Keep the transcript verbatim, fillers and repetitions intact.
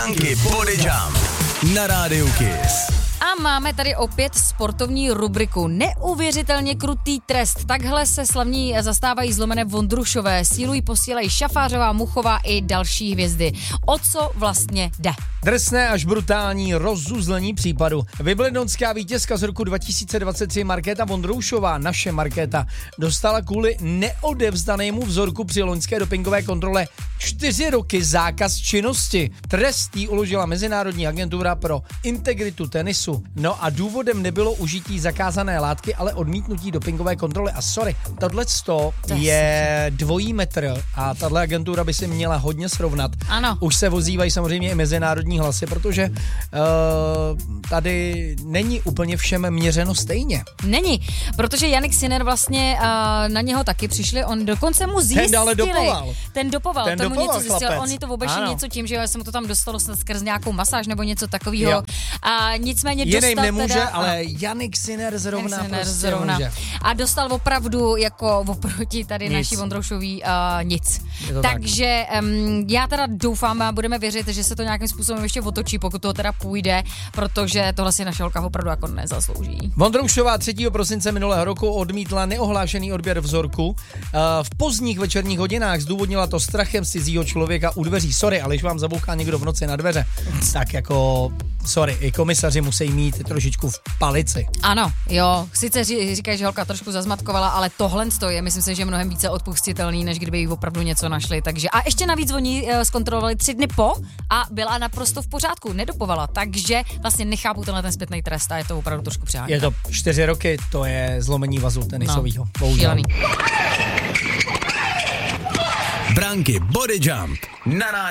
Branky Body Jump na rádiu Kiss. A máme tady opět sportovní rubriku. Neuvěřitelně krutý trest. Takhle se slavní zastávají zlomené Vondrušové. Sílují, posílají Šafářová, Muchová i další hvězdy. O co vlastně jde? Drsné až brutální rozzuzlení případu. Wimbledonská vítězka z roku dva tisíce dvacet tři Markéta Vondroušová, naše Markéta, dostala kvůli neodevzdanému vzorku při loňské dopingové kontrole čtyři roky zákaz činnosti. Trest jí uložila Mezinárodní agentura pro integritu tenisu. No a důvodem nebylo užití zakázané látky, ale odmítnutí dopingové kontroly. A sorry, tohleto je dvojí metr a tahle agentura by si měla hodně srovnat. Ano. Už se vozívají samozřejmě i mezinárodní hlasy, protože uh, tady není úplně všem měřeno stejně. Není, protože Jannik Sinner vlastně uh, na něho taky přišli, on dokonce mu zjistili. Ten ale dopoval. Ten dopoval, Ten tomu dopoval, něco zjistil, chlapec. on je to obešil něco tím, že já jsem to tam dostalo snad skrz nějakou masáž nebo něco takového. Jo. A nicméně Jiným dostal nemůže, teda, ale Jannik Sinner zrovna Jannik Sinner prostě zrovna. může. A dostal opravdu jako oproti tady Nic. naší Vondroušový uh, nic. Takže tak. um, já teda doufám a budeme věřit, že se to nějakým způsobem ještě otočí, pokud to teda půjde, protože tohle si naše holka opravdu jako nezaslouží. Vondroušová třetího prosince minulého roku odmítla neohlášený odběr vzorku. V pozdních večerních hodinách zdůvodnila to strachem z cizího člověka u dveří. Sorry, ale když vám zabouchá někdo v noci na dveře, tak jako sorry, i komisaři musí mít trošičku v palici. Ano, jo, sice ří, říkají, že holka trošku zazmatkovala, ale tohle je, myslím si, že mnohem více odpustitelný, než kdyby jí opravdu něco našli. Takže a ještě navíc oni uh, zkontrolovali tři dny po a byla naprosto v pořádku, nedopovala. Takže vlastně nechápu tenhle ten zpětný trest a je to opravdu trošku přehání. Je to čtyři roky, to je zlomení vazu tenisového. No, bohužel. Šílený. Branky Body Jump na rádiu